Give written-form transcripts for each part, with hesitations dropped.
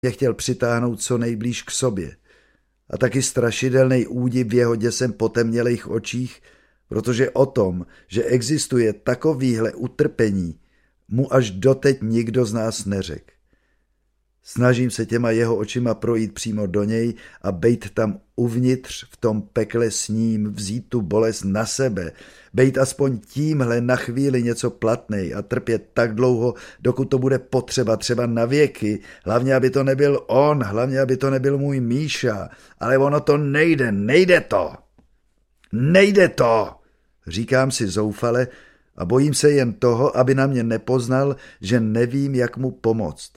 mě chtěl přitáhnout co nejblíž k sobě. A taky strašidelný údiv v jeho děsem potemnělých očích, protože o tom, že existuje takovýhle utrpení, mu až doteď nikdo z nás neřekl. Snažím se těma jeho očima projít přímo do něj a bejt tam uvnitř v tom pekle s ním, vzít tu bolest na sebe, bejt aspoň tímhle na chvíli něco platnej a trpět tak dlouho, dokud to bude potřeba, třeba na věky, hlavně aby to nebyl on, hlavně aby to nebyl můj Míša, ale ono to nejde to, říkám si zoufale a bojím se jen toho, aby na mě nepoznal, že nevím, jak mu pomoct.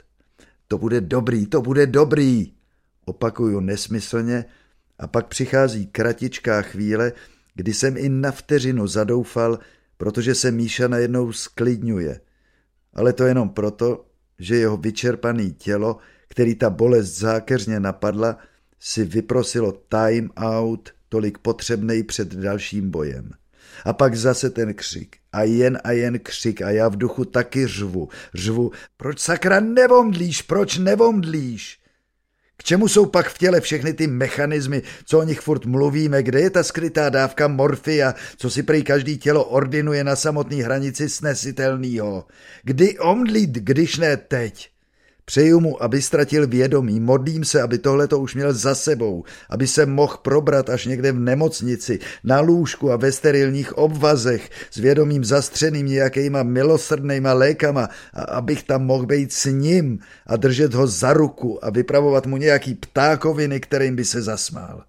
To bude dobrý, opakuju nesmyslně a pak přichází kratičká chvíle, kdy jsem i na vteřinu zadoufal, protože se Míša najednou sklidňuje. Ale to jenom proto, že jeho vyčerpaný tělo, který ta bolest zákeřně napadla, si vyprosilo time out, tolik potřebnej před dalším bojem. A pak zase ten křik. A jen křik a já v duchu taky řvu. Proč sakra proč nevomdlíš? K čemu jsou pak v těle všechny ty mechanismy, co o nich furt mluvíme, kde je ta skrytá dávka morfia, co si prý každý tělo ordinuje na samotný hranici snesitelnýho? Kdy omdlít, když ne teď? Přeju mu, aby ztratil vědomí, modlím se, aby tohleto už měl za sebou, aby se mohl probrat až někde v nemocnici, na lůžku a ve sterilních obvazech, s vědomím zastřeným nějakýma milosrdnejma lékama, a abych tam mohl být s ním a držet ho za ruku a vypravovat mu nějaký ptákoviny, kterým by se zasmál.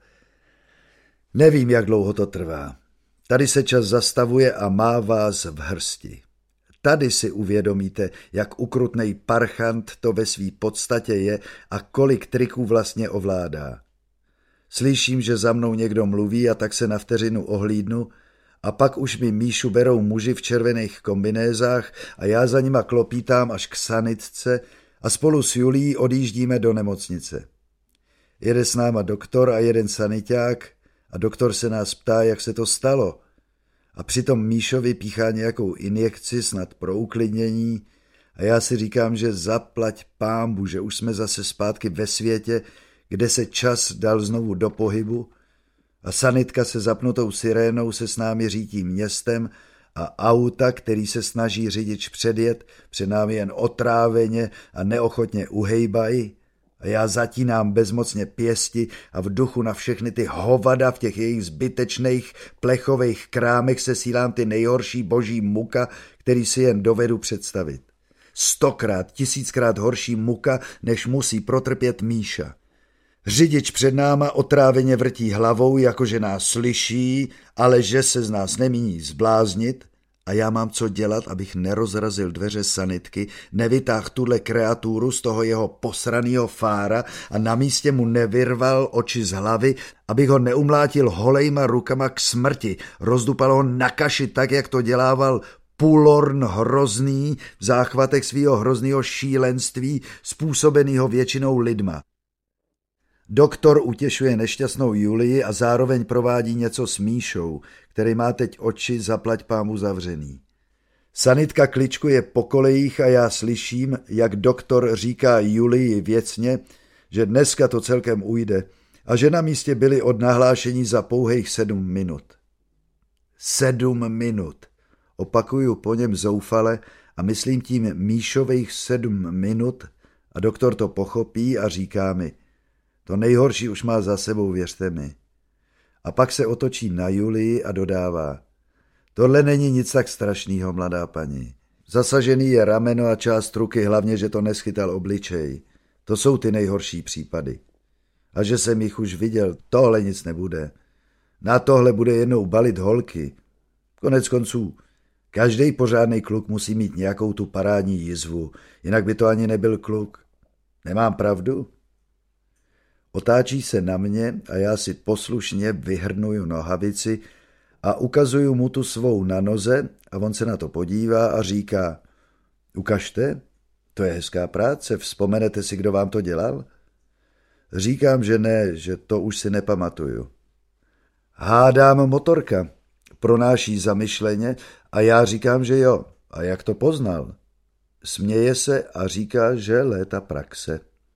Nevím, jak dlouho to trvá. Tady se čas zastavuje a má vás v hrsti. Tady si uvědomíte, jak ukrutnej parchant to ve své podstatě je a kolik triků vlastně ovládá. Slyším, že za mnou někdo mluví a tak se na vteřinu ohlídnu a pak už mi Míšu berou muži v červených kombinézách a já za nima klopítám až k sanitce a spolu s Julií odjíždíme do nemocnice. Jede s náma doktor a jeden saniťák a doktor se nás ptá, jak se to stalo. A přitom Míšovi píchá nějakou injekci snad pro uklidnění a já si říkám, že zaplať pánbu, že už jsme zase zpátky ve světě, kde se čas dal znovu do pohybu a sanitka se zapnutou sirénou se s námi řítí městem a auta, který se snaží řidič předjet, před námi jen otráveně a neochotně uhejbají. A já zatínám bezmocně pěsti a v duchu na všechny ty hovada v těch jejich zbytečných plechových krámech sesílám ty nejhorší boží muka, který si jen dovedu představit. 100krát, 1000krát horší muka, než musí protrpět Míša. Řidič před náma otráveně vrtí hlavou, jakože nás slyší, ale že se z nás nemíní zbláznit. A já mám co dělat, abych nerozrazil dveře sanitky, nevytáhl tuhle kreaturu z toho jeho posranýho fára a na místě mu nevyrval oči z hlavy, abych ho neumlátil holejma rukama k smrti, rozdupal ho na kaši tak, jak to dělával Pulorn hrozný v záchvatech svýho hroznýho šílenství, způsobenýho většinou lidma. Doktor utěšuje nešťastnou Julii a zároveň provádí něco s Míšou, který má teď oči zaplať pámu zavřený. Sanitka kličkuje po kolejích a já slyším, jak doktor říká Julii věcně, že dneska to celkem ujde a že na místě byli od nahlášení za pouhých 7 minut. 7 minut. Opakuju po něm zoufale a myslím tím Míšových 7 minut a doktor to pochopí a říká mi: to nejhorší už má za sebou, věřte mi. A pak se otočí na Julii a dodává: tohle není nic tak strašného, mladá paní. Zasažený je rameno a část ruky, hlavně, že to neschytal obličej. To jsou ty nejhorší případy. A že jsem jich už viděl, tohle nic nebude. Na tohle bude jednou balit holky. Konec konců, každý pořádný kluk musí mít nějakou tu parádní jizvu, jinak by to ani nebyl kluk. Nemám pravdu? Otáčí se na mě a já si poslušně vyhrnuju nohavici a ukazuju mu tu svou na noze a on se na to podívá a říká: ukažte, to je hezká práce, vzpomenete si, kdo vám to dělal? Říkám, že ne, že to už si nepamatuju. Hádám motorka, pronáší zamyšleně a já říkám, že jo. A jak to poznal? Směje se a říká, že léta praxe.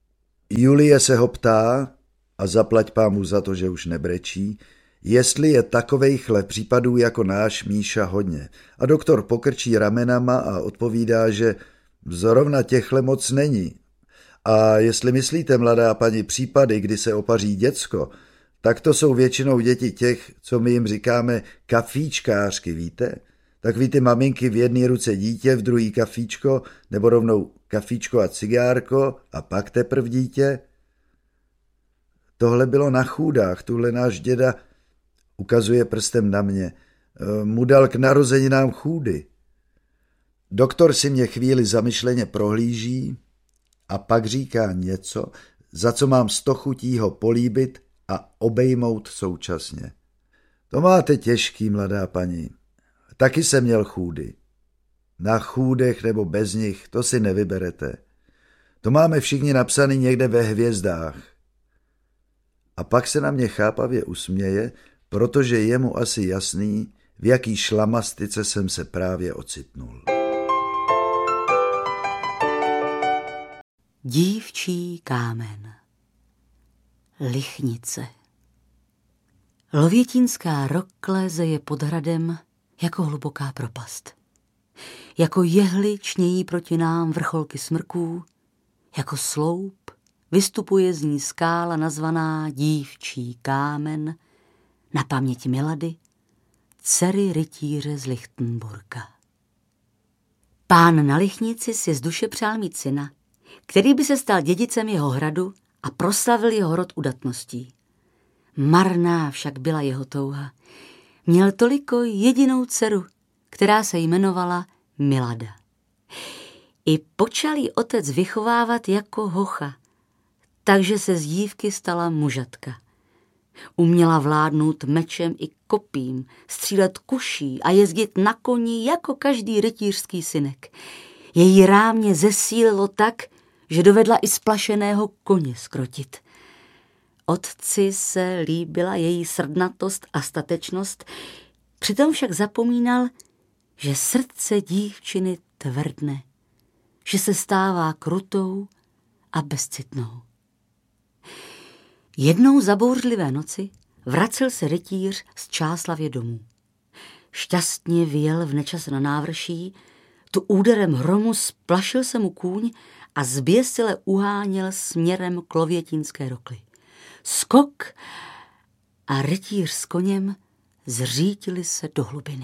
Julie se ho ptá, a zaplať pámu za to, že už nebrečí, jestli je takovejchle případů jako náš Míša hodně. A doktor pokrčí ramenama a odpovídá, že zrovna těchle moc není. A jestli myslíte, mladá paní, případy, kdy se opaří děcko, tak to jsou většinou děti těch, co my jim říkáme kafíčkářky, víte? Takový ty maminky v jedné ruce dítě, v druhý kafíčko, nebo rovnou kafíčko a cigárko a pak teprv dítě. Tohle bylo na chůdách, tuhle náš děda, ukazuje prstem na mě, mu dal k narozeninám chůdy. Doktor si mě chvíli zamyšleně prohlíží a pak říká něco, za co mám 100 chutí ho políbit a obejmout současně. To máte těžký, mladá paní. Taky jsem měl chůdy. Na chůdech nebo bez nich, to si nevyberete. To máme všichni napsaný někde ve hvězdách. A pak se na mě chápavě usměje, protože je mu asi jasný, v jaký šlamastice jsem se právě ocitnul. Dívčí kámen. Lichnice. Lovětínská rokle zeje pod hradem jako hluboká propast. Jako jehly čnějí proti nám vrcholky smrků, jako sloup vystupuje z ní skála nazvaná Dívčí kámen na paměť Milady, dcery rytíře z Lichtenburka. Pán na Lichnici si z duše přál mít syna, který by se stal dědicem jeho hradu a proslavil jeho rod udatností. Marná však byla jeho touha. Měl toliko jedinou dceru, která se jmenovala Milada. I počal jí otec vychovávat jako hocha, takže se z dívky stala mužatka. Uměla vládnout mečem i kopím, střílet kuší a jezdit na koni jako každý rytířský synek. Její rámě zesílilo tak, že dovedla i splašeného koně skrotit. Otci se líbila její srdnatost a statečnost, přitom však zapomínal, že srdce dívčiny tvrdne, že se stává krutou a bezcitnou. Jednou zabouřlivé noci vracel se rytíř z Čáslavě domů. Šťastně vyjel v nečas na návrší, tu úderem hromu splašil se mu kůň a zběsile uháněl směrem k Lovětínské rokli. Skok a rytíř s koněm zřítili se do hlubiny.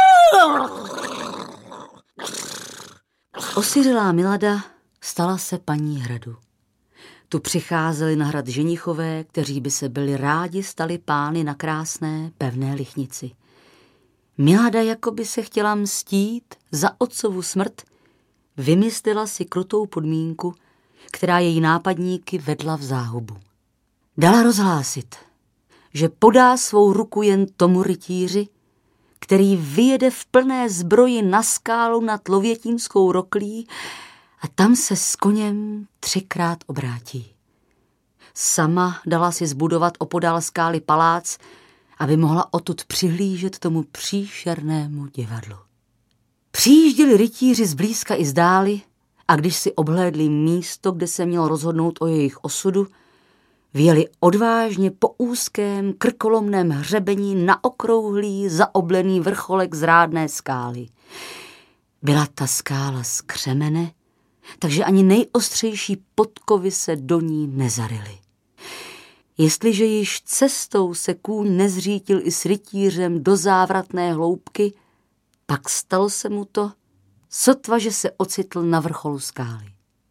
Osiřelá Milada stala se paní hradu. Tu přicházeli na hrad ženichové, kteří by se byli rádi stali pány na krásné, pevné Lichnici. Milada jako by se chtěla mstít za otcovu smrt, vymyslela si krutou podmínku, která její nápadníky vedla v záhubu. Dala rozhlásit, že podá svou ruku jen tomu rytíři, který vyjede v plné zbroji na skálu nad Lovětínskou roklí a tam se s koněm 3krát obrátí. Sama dala si zbudovat opodál skály palác, aby mohla odtud přihlížet tomu příšernému divadlu. Přijížděli rytíři zblízka i zdáli a když si obhlédli místo, kde se mělo rozhodnout o jejich osudu, vyjeli odvážně po úzkém krkolomném hřebení na okrouhlý, zaoblený vrcholek zrádné skály. Byla ta skála z křemene, takže ani nejostřejší podkovy se do ní nezaryly. Jestliže již cestou se kůň nezřítil i s rytířem do závratné hloubky, pak stalo se mu to, sotva, že se ocitl na vrcholu skály.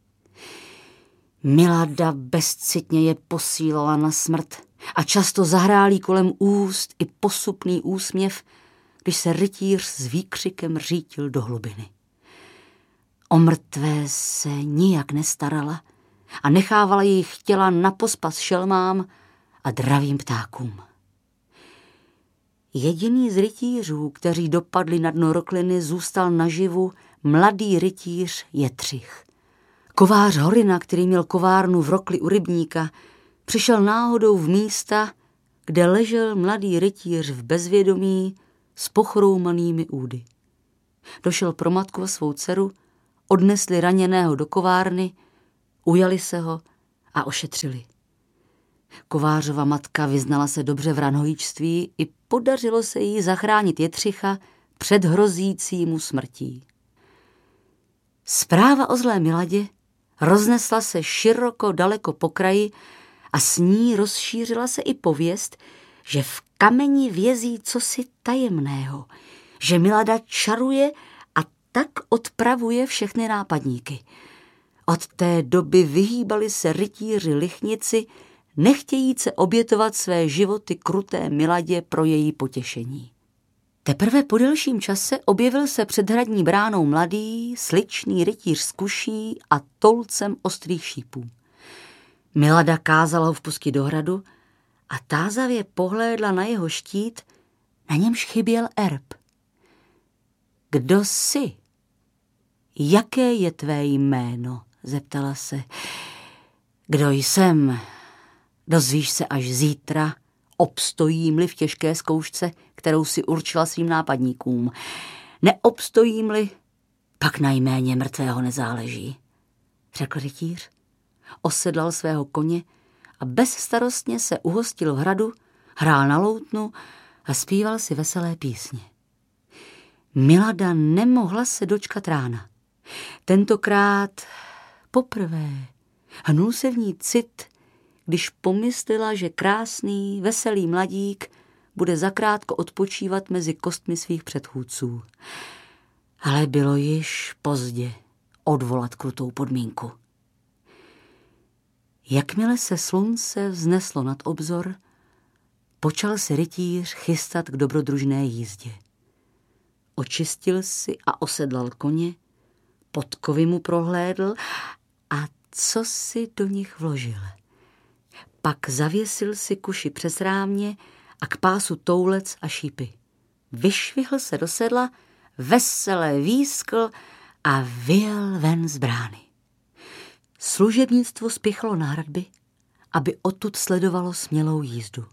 Milada bezcitně je posílala na smrt a často zahrálí kolem úst i posupný úsměv, když se rytíř s výkřikem řítil do hlubiny. O mrtvé se nijak nestarala a nechávala jejich těla na pospas šelmám a dravým ptákům. Jediný z rytířů, kteří dopadli na dno rokliny, zůstal naživu mladý rytíř Jetřich. Kovář Horina, který měl kovárnu v rokli u rybníka, přišel náhodou v místa, kde ležel mladý rytíř v bezvědomí s pochroumanými údy. Došel pro matku a svou dceru, odnesli raněného do kovárny, ujali se ho a ošetřili. Kovářova matka vyznala se dobře v ranhojíčství i podařilo se jí zachránit Jetřicha před hrozící smrtí. Zpráva o zlé Miladě roznesla se široko daleko po kraji a s ní rozšířila se i pověst, že v kameni vězí cosi tajemného, že Milada čaruje a tak odpravuje všechny nápadníky. Od té doby vyhýbali se rytíři Lichnici, nechtějíce obětovat své životy kruté Miladě pro její potěšení. Teprve po delším čase objevil se před hradní bránou mladý, sličný rytíř s kuší a tolcem ostrých šípů. Milada kázala ho vpustit do hradu a tázavě pohlédla na jeho štít, na němž chyběl erb. Kdo jsi? Jaké je tvé jméno? Zeptala se. Kdo jsem? Dozvíš se až zítra, obstojím-li v těžké zkoušce, kterou si určila svým nápadníkům. Neobstojím-li, pak na jméně mrtvého nezáleží, řekl rytíř. Osedlal svého koně a bezstarostně se uhostil v hradu, hrál na loutnu a zpíval si veselé písně. Milada nemohla se dočkat rána. Tentokrát poprvé hnul se v ní cit, když pomyslela, že krásný, veselý mladík bude zakrátko odpočívat mezi kostmi svých předchůdců. Ale bylo již pozdě odvolat krutou podmínku. Jakmile se slunce vzneslo nad obzor, počal se rytíř chystat k dobrodružné jízdě. Očistil si a osedlal koně, podkovy mu prohlédl a co si do nich vložil. Pak zavěsil si kuši přes rámě a k pásu toulec a šípy. Vyšvihl se do sedla, vesele výskl a vyjel ven z brány. Služebnictvo spěchalo na hradby, aby odtud sledovalo smělou jízdu.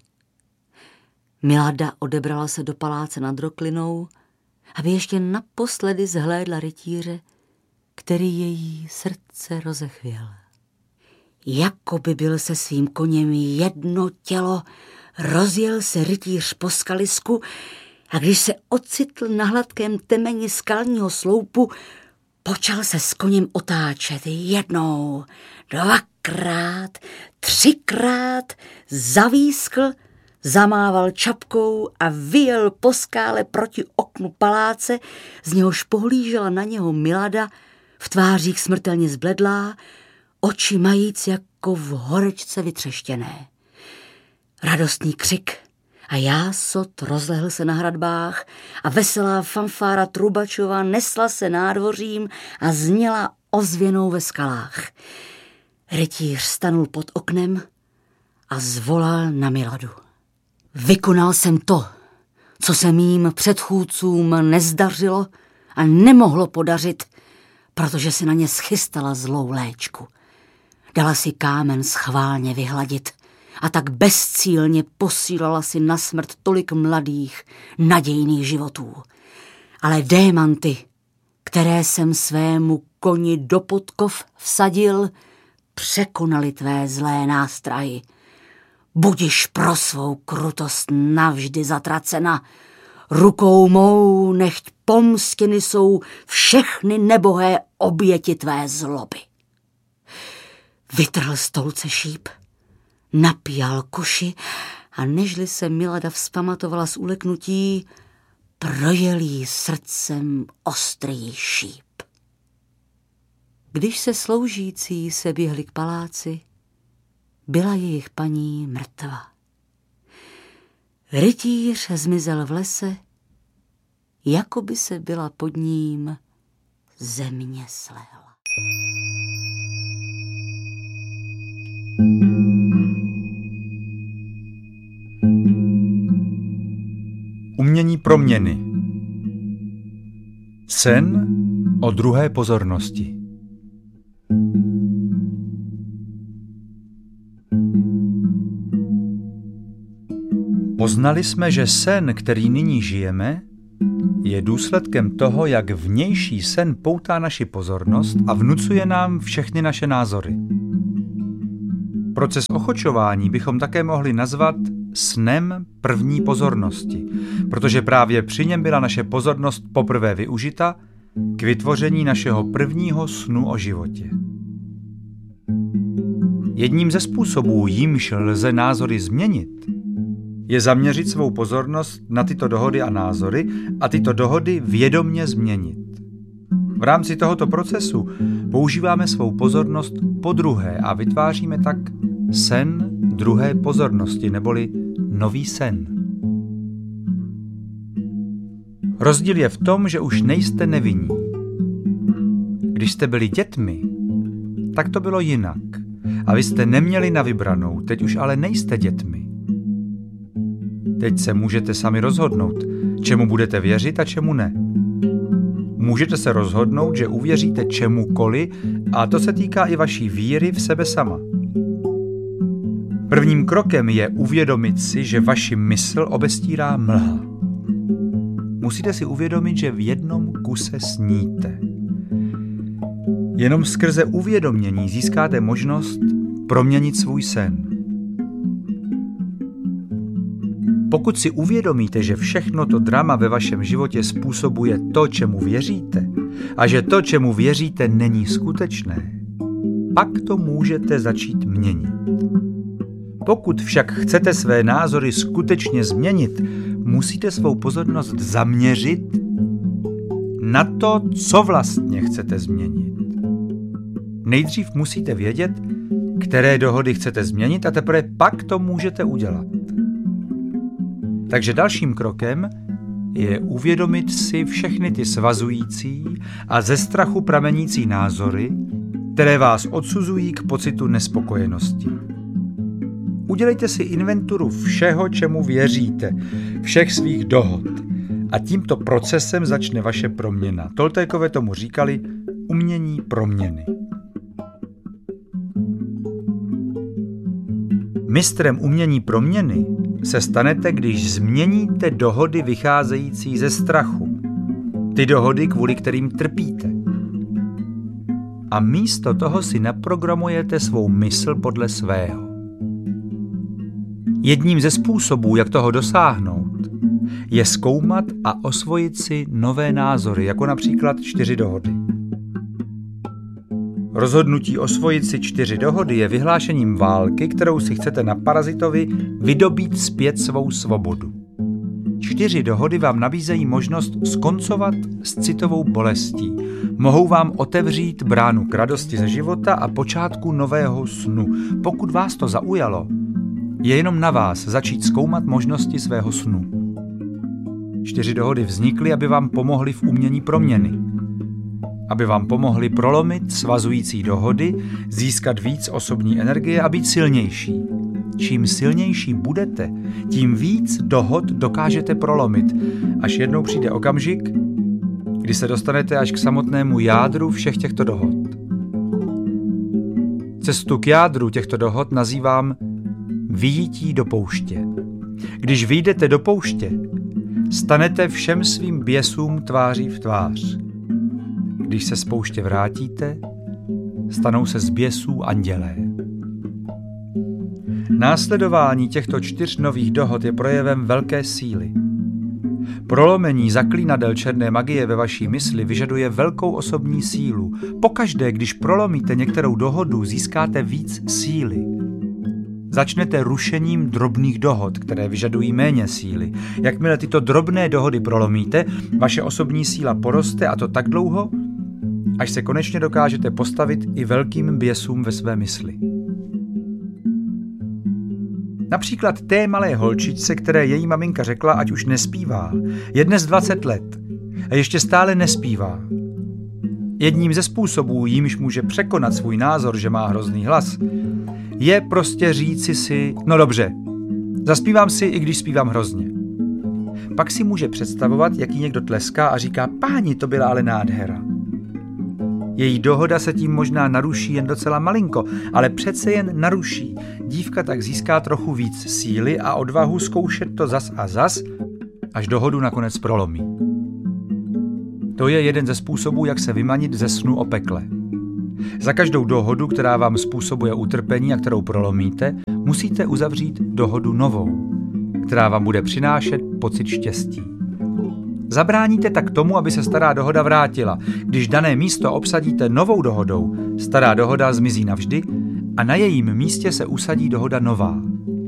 Milada odebrala se do paláce nad Roklinou, aby ještě naposledy zhlédla rytíře, který její srdce rozechvěl. Jakoby byl se svým koněm jedno tělo, rozjel se rytíř po skalisku a když se ocitl na hladkém temeni skalního sloupu, počal se s koněm otáčet jednou, dvakrát, třikrát, zavískl, zamával čapkou a vyjel po skále proti oknu paláce, z něhož pohlížela na něho Milada, v tvářích smrtelně zbledlá, oči majíc jako v horečce vytřeštěné. Radostný křik a jásot rozlehl se na hradbách a veselá fanfára Trubačova nesla se nádvořím a zněla ozvěnou ve skalách. Rytíř stanul pod oknem a zvolal na Miladu. Vykonal jsem to, co se mým předchůdcům nezdařilo a nemohlo podařit, protože si na ně schystala zlou léčku. Dala si kámen schválně vyhladit a tak bezcílně posílala si na smrt tolik mladých, nadějných životů. Ale démanty, které jsem svému koni do podkov vsadil, překonali tvé zlé nástrahy. Budiš pro svou krutost navždy zatracena. Rukou mou nechť pomstěny jsou všechny nebohé oběti tvé zloby. Vytrhl z tolce šíp, napíjal kuši a nežli se Milada vzpamatovala z uleknutí, projel jí srdcem ostrý šíp. Když se sloužící se běhli k paláci, byla jejich paní mrtvá. Rytíř zmizel v lese, jako by se byla pod ním země slehla. Umění proměny. Sen o druhé pozornosti. Poznali jsme, že sen, který nyní žijeme, je důsledkem toho, jak vnější sen poutá naši pozornost a vnucuje nám všechny naše názory. Proces ochočování bychom také mohli nazvat snem první pozornosti, protože právě při něm byla naše pozornost poprvé využita k vytvoření našeho prvního snu o životě. Jedním ze způsobů, jímž lze názory změnit, je zaměřit svou pozornost na tyto dohody a názory a tyto dohody vědomně změnit. V rámci tohoto procesu používáme svou pozornost podruhé a vytváříme tak sen druhé pozornosti, neboli nový sen. Rozdíl je v tom, že už nejste nevinní. Když jste byli dětmi, tak to bylo jinak a vy jste neměli na vybranou, teď už ale nejste dětmi. Teď se můžete sami rozhodnout, čemu budete věřit a čemu ne. Můžete se rozhodnout, že uvěříte čemukoliv a to se týká i vaší víry v sebe sama. Prvním krokem je uvědomit si, že vaši mysl obestírá mlha. Musíte si uvědomit, že v jednom kuse sníte. Jenom skrze uvědomění získáte možnost proměnit svůj sen. Pokud si uvědomíte, že všechno to drama ve vašem životě způsobuje to, čemu věříte, a že to, čemu věříte, není skutečné, pak to můžete začít měnit. Pokud však chcete své názory skutečně změnit, musíte svou pozornost zaměřit na to, co vlastně chcete změnit. Nejdřív musíte vědět, které dohody chcete změnit a teprve pak to můžete udělat. Takže dalším krokem je uvědomit si všechny ty svazující a ze strachu pramenící názory, které vás odsuzují k pocitu nespokojenosti. Udělejte si inventuru všeho, čemu věříte, všech svých dohod a tímto procesem začne vaše proměna. Toltékové tomu říkali umění proměny. Mistrem umění proměny se stanete, když změníte dohody vycházející ze strachu. Ty dohody, kvůli kterým trpíte. A místo toho si naprogramujete svou mysl podle svého. Jedním ze způsobů, jak toho dosáhnout, je zkoumat a osvojit si nové názory, jako například 4 dohody. Rozhodnutí osvojit si 4 dohody je vyhlášením války, kterou si chcete na parazitovi vydobít zpět svou svobodu. 4 dohody vám nabízejí možnost skoncovat s citovou bolestí. Mohou vám otevřít bránu k radosti ze života a počátku nového snu. Pokud vás to zaujalo, je jenom na vás začít zkoumat možnosti svého snu. 4 dohody vznikly, aby vám pomohly v umění proměny. Aby vám pomohly prolomit svazující dohody, získat víc osobní energie a být silnější. Čím silnější budete, tím víc dohod dokážete prolomit, až jednou přijde okamžik, kdy se dostanete až k samotnému jádru všech těchto dohod. Cestu k jádru těchto dohod nazývám vyjití do pouště. Když vyjdete do pouště, stanete všem svým běsům tváří v tvář. Když se z pouště vrátíte, stanou se z běsů andělé. Následování těchto 4 nových dohod je projevem velké síly. Prolomení zaklínadel černé magie ve vaší mysli vyžaduje velkou osobní sílu. Pokaždé, když prolomíte některou dohodu, získáte víc síly. Začnete rušením drobných dohod, které vyžadují méně síly. Jakmile tyto drobné dohody prolomíte, vaše osobní síla poroste a to tak dlouho, až se konečně dokážete postavit i velkým běsům ve své mysli. Například té malé holčičce, které její maminka řekla, ať už nespívá, je dnes 20 let a ještě stále nespívá. Jedním ze způsobů, jímž může překonat svůj názor, že má hrozný hlas, je prostě říci si, no dobře, zaspívám si, i když zpívám hrozně. Pak si může představovat, jak jí někdo tleská a říká, páni, to byla ale nádhera. Její dohoda se tím možná naruší jen docela malinko, ale přece jen naruší. Dívka tak získá trochu víc síly a odvahu zkoušet to zas a zas, až dohodu nakonec prolomí. To je jeden ze způsobů, jak se vymanit ze snu o pekle. Za každou dohodu, která vám způsobuje utrpení a kterou prolomíte, musíte uzavřít dohodu novou, která vám bude přinášet pocit štěstí. Zabráníte tak tomu, aby se stará dohoda vrátila. Když dané místo obsadíte novou dohodou, stará dohoda zmizí navždy a na jejím místě se usadí dohoda nová.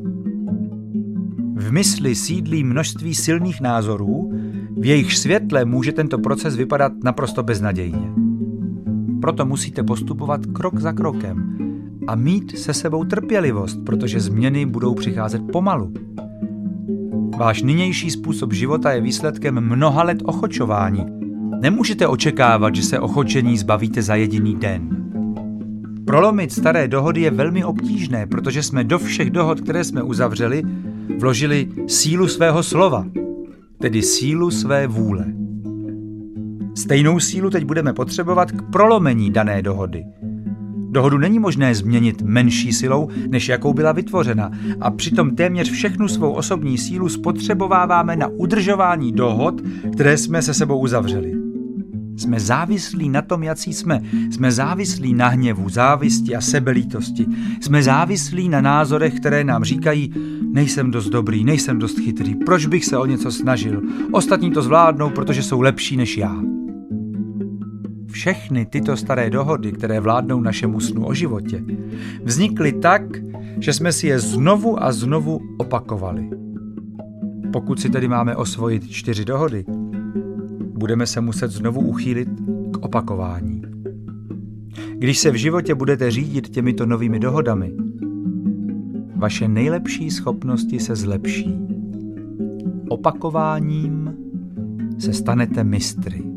V mysli sídlí množství silných názorů, v jejich světle může tento proces vypadat naprosto beznadějně. Proto musíte postupovat krok za krokem a mít se sebou trpělivost, protože změny budou přicházet pomalu. Váš nynější způsob života je výsledkem mnoha let ochočování. Nemůžete očekávat, že se ochočení zbavíte za jediný den. Prolomit staré dohody je velmi obtížné, protože jsme do všech dohod, které jsme uzavřeli, vložili sílu svého slova, tedy sílu své vůle. Stejnou sílu teď budeme potřebovat k prolomení dané dohody. Dohodu není možné změnit menší silou, než jakou byla vytvořena, a přitom téměř všechnu svou osobní sílu spotřebováváme na udržování dohod, které jsme se sebou uzavřeli. Jsme závislí na tom, jací jsme. Jsme závislí na hněvu, závisti a sebelítosti. Jsme závislí na názorech, které nám říkají: nejsem dost dobrý, nejsem dost chytrý, proč bych se o něco snažil? Ostatní to zvládnou, protože jsou lepší než já. Všechny tyto staré dohody, které vládnou našemu snu o životě, vznikly tak, že jsme si je znovu a znovu opakovali. Pokud si tedy máme osvojit 4 dohody, budeme se muset znovu uchýlit k opakování. Když se v životě budete řídit těmito novými dohodami, vaše nejlepší schopnosti se zlepší. Opakováním se stanete mistry.